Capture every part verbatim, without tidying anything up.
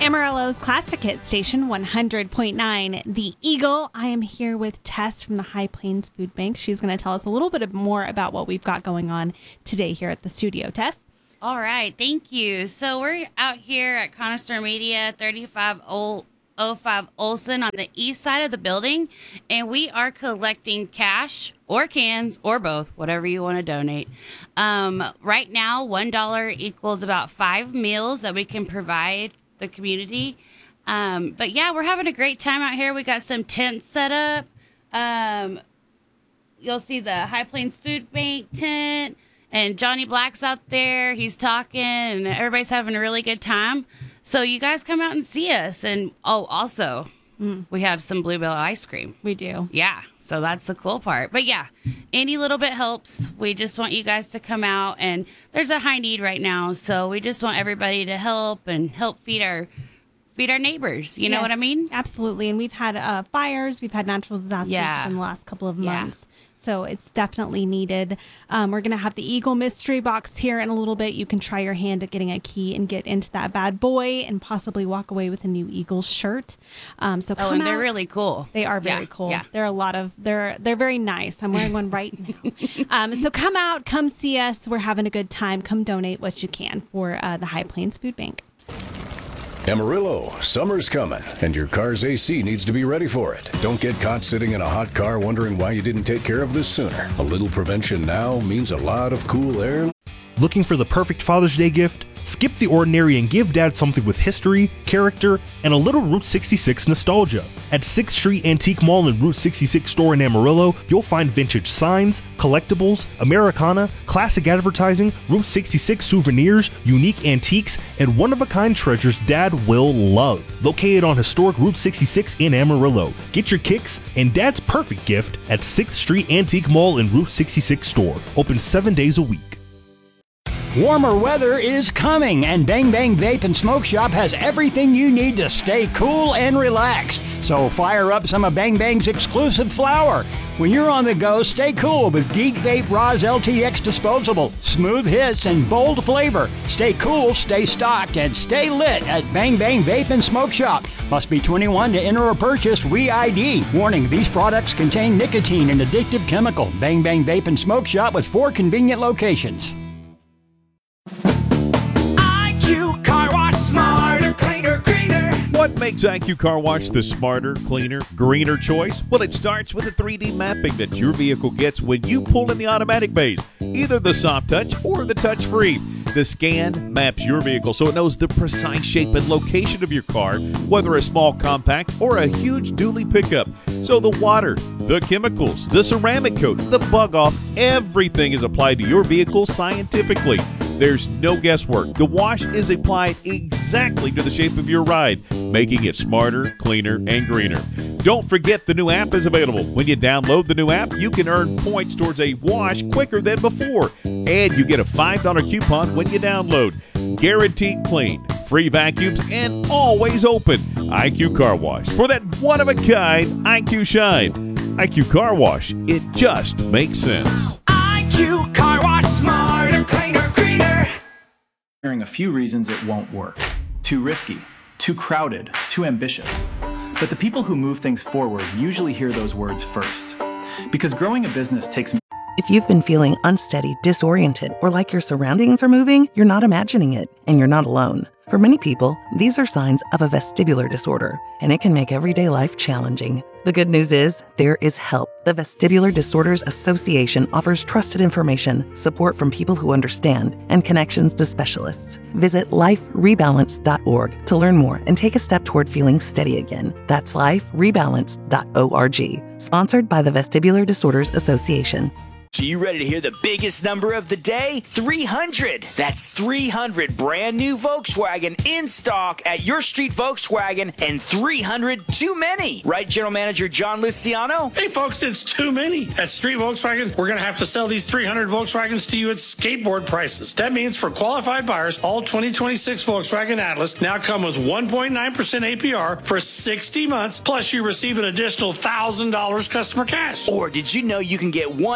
Amarillo's Classic Hit Station one hundred point nine, The Eagle. I am here with Tess from the High Plains Food Bank. She's going to tell us a little bit more about what we've got going on today here at the studio. Tess? All right, thank you. So we're out here at Connoisseur Media, thirty-five oh five Olson on the east side of the building, and we are collecting cash or cans or both, whatever you want to donate. Um, right now, one dollar equals about five meals that we can provide the community. Um, but yeah, we're having a great time out here. We got some tents set up. Um, you'll see the High Plains Food Bank tent, and Johnny Black's out there. He's talking, and everybody's having a really good time. So you guys come out and see us. And oh, also, mm. we have some Bluebell ice cream. We do. Yeah. So that's the cool part. But yeah, any little bit helps. We just want you guys to come out, and there's a high need right now. So we just want everybody to help and help feed our feed our neighbors. You yes, know what I mean? Absolutely. And we've had uh, fires. We've had natural disasters yeah. in the last couple of months. Yeah. So it's definitely needed. Um, we're going to have the Eagle Mystery Box here in a little bit. You can try your hand at getting a key and get into that bad boy and possibly walk away with a new Eagles shirt. Um, so come oh, and out. They're really cool. They are very yeah, cool. Yeah. They're a lot of, they're they're very nice. I'm wearing one right now. um, so come out, come see us. We're having a good time. Come donate what you can for uh, the High Plains Food Bank. Amarillo, summer's coming, and your car's A C needs to be ready for it. Don't get caught sitting in a hot car wondering why you didn't take care of this sooner. A little prevention now means a lot of cool air. Looking for the perfect Father's Day gift? Skip the ordinary and give Dad something with history, character, and a little Route sixty-six nostalgia. At sixth Street Antique Mall and Route sixty-six store in Amarillo, you'll find vintage signs, collectibles, Americana, classic advertising, Route sixty-six souvenirs, unique antiques, and one-of-a-kind treasures Dad will love. Located on historic Route sixty-six in Amarillo. Get your kicks and Dad's perfect gift at sixth Street Antique Mall and Route sixty-six store. Open seven days a week. Warmer weather is coming, and Bang Bang Vape and Smoke Shop has everything you need to stay cool and relaxed. So fire up some of Bang Bang's exclusive flower. When you're on the go, stay cool with Geek Vape Roz L T X Disposable. Smooth hits and bold flavor. Stay cool, stay stocked, and stay lit at Bang Bang Vape and Smoke Shop. Must be twenty-one to enter or purchase. Re I D. Warning, these products contain nicotine and addictive chemical. Bang Bang Vape and Smoke Shop with four convenient locations. I Q Car Wash, smarter, cleaner, greener. What makes I Q Car Wash the smarter, cleaner, greener choice? Well, it starts with the three D mapping that your vehicle gets when you pull in the automatic bays, either the soft touch or the touch free. The scan maps your vehicle so it knows the precise shape and location of your car, whether a small compact or a huge dually pickup. So the water, the chemicals, the ceramic coat, the bug off, everything is applied to your vehicle scientifically. There's no guesswork. The wash is applied exactly to the shape of your ride, making it smarter, cleaner, and greener. Don't forget the new app is available. When you download the new app, you can earn points towards a wash quicker than before. And you get a five dollar coupon when you download. Guaranteed clean, free vacuums, and always open. I Q Car Wash. For that one-of-a-kind I Q shine. I Q Car Wash. It just makes sense. I Q Car Wash, smarter, cleaner, greener. Hearing a few reasons it won't work. Too risky, too crowded, too ambitious. But the people who move things forward usually hear those words first. Because growing a business takes... If you've been feeling unsteady, disoriented, or like your surroundings are moving, you're not imagining it, and you're not alone. For many people, these are signs of a vestibular disorder, and it can make everyday life challenging. The good news is, there is help. The Vestibular Disorders Association offers trusted information, support from people who understand, and connections to specialists. Visit life rebalance dot org to learn more and take a step toward feeling steady again. That's life rebalance dot org. Sponsored by the Vestibular Disorders Association. So you ready to hear the biggest number of the day? three hundred. That's three hundred brand new Volkswagen in stock at Your Street Volkswagen, and three hundred too many. Right, General Manager John Luciano? Hey, folks, it's too many. At Street Volkswagen, we're going to have to sell these three hundred Volkswagens to you at skateboard prices. That means for qualified buyers, all twenty twenty-six Volkswagen Atlas now come with one point nine percent A P R for sixty months, plus you receive an additional one thousand dollars customer cash. Or did you know you can get one point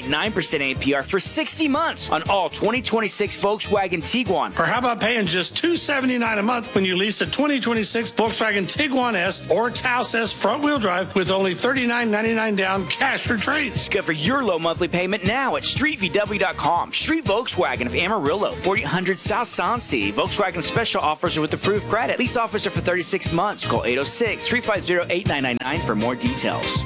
nine percent A P R for sixty months on all twenty twenty-six Volkswagen Tiguan. Or how about paying just two hundred seventy-nine dollars a month when you lease a twenty twenty-six Volkswagen Tiguan S or Taos S front-wheel drive with only thirty-nine ninety-nine down cash for trade. Discover your low monthly payment now at street v w dot com. Street Volkswagen of Amarillo, forty hundred South Sansi. Volkswagen special offers are with approved credit. Lease offers are for thirty-six months. Call eight oh six, three five zero, eight nine nine nine for more details.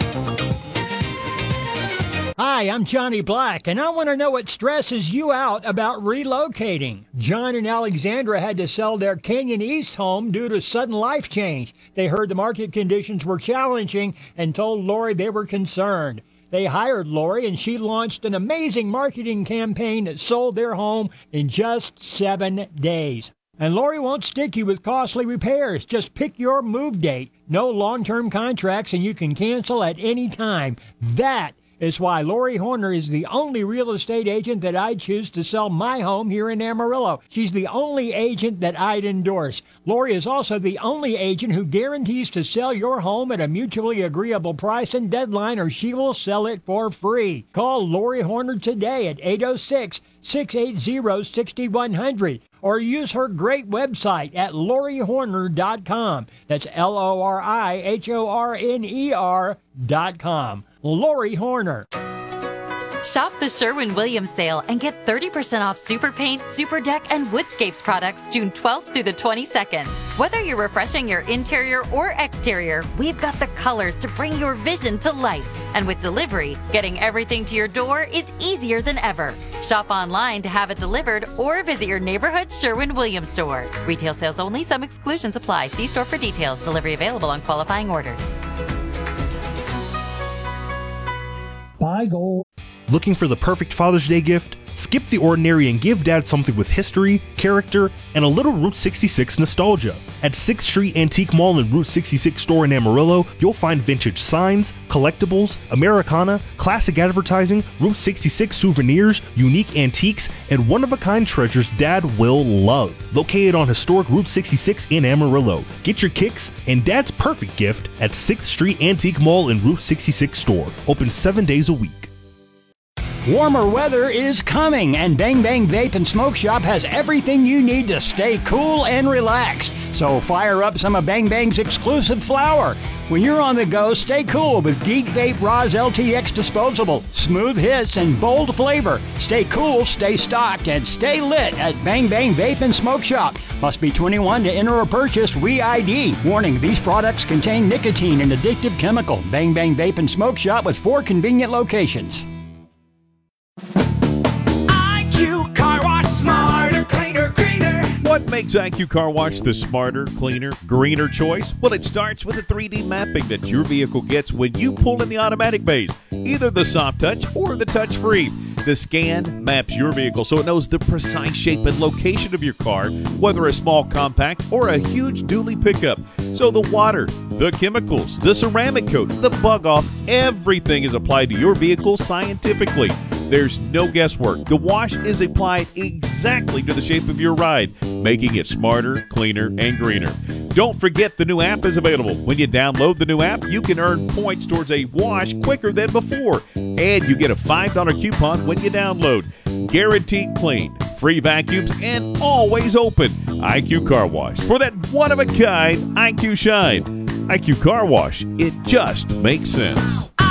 Hi, I'm Johnny Black, and I want to know what stresses you out about relocating. John and Alexandra had to sell their Canyon East home due to sudden life change. They heard the market conditions were challenging and told Lori they were concerned. They hired Lori, and she launched an amazing marketing campaign that sold their home in just seven days. And Lori won't stick you with costly repairs. Just pick your move date. No long-term contracts, and you can cancel at any time. That is why Lori Horner is the only real estate agent that I'd choose to sell my home here in Amarillo. She's the only agent that I'd endorse. Lori is also the only agent who guarantees to sell your home at a mutually agreeable price and deadline, or she will sell it for free. Call Lori Horner today at eight oh six, six eight zero, six one zero zero or use her great website at lori horner dot com. That's L O R I H O R N E R dot com. Lori Horner. Shop the Sherwin-Williams sale and get thirty percent off Super Paint, Super Deck, and Woodscapes products June twelfth through the twenty-second. Whether you're refreshing your interior or exterior, we've got the colors to bring your vision to life. And with delivery, getting everything to your door is easier than ever. Shop online to have it delivered or visit your neighborhood Sherwin-Williams store. Retail sales only. Some exclusions apply. See store for details. Delivery available on qualifying orders. Buy gold. Looking for the perfect Father's Day gift? Skip the ordinary and give Dad something with history, character, and a little Route sixty-six nostalgia. At sixth Street Antique Mall and Route sixty-six store in Amarillo, you'll find vintage signs, collectibles, Americana, classic advertising, Route sixty-six souvenirs, unique antiques, and one-of-a-kind treasures Dad will love. Located on historic Route sixty-six in Amarillo. Get your kicks and Dad's perfect gift at sixth Street Antique Mall and Route sixty-six store. Open seven days a week. Warmer weather is coming, and Bang Bang Vape and Smoke Shop has everything you need to stay cool and relaxed. So fire up some of Bang Bang's exclusive flower. When you're on the go, stay cool with Geek Vape Roz L T X Disposable. Smooth hits and bold flavor. Stay cool, stay stocked, and stay lit at Bang Bang Vape and Smoke Shop. Must be twenty-one to enter or purchase. We I D. Warning, these products contain nicotine and addictive chemical. Bang Bang Vape and Smoke Shop with four convenient locations. I Q Car Wash, smarter, cleaner, greener. What makes I Q Car Wash the smarter, cleaner, greener choice? Well, it starts with the three D mapping that your vehicle gets when you pull in the automatic bays, either the soft touch or the touch free. The scan maps your vehicle so it knows the precise shape and location of your car, whether a small compact or a huge dually pickup. So the water, the chemicals, the ceramic coat, the bug off, everything is applied to your vehicle scientifically. There's no guesswork. The wash is applied exactly to the shape of your ride, making it smarter, cleaner, and greener. Don't forget the new app is available. When you download the new app, you can earn points towards a wash quicker than before. And you get a five dollar coupon when you download. Guaranteed clean, free vacuums, and always open. I Q Car Wash. For that one-of-a-kind I Q shine. I Q Car Wash. It just makes sense.